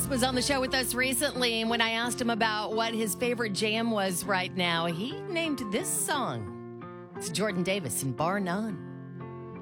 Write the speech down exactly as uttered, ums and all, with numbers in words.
was on the show with us recently, and when I asked him about what his favorite jam was right now, he named this song. It's Jordan Davis and Bar None.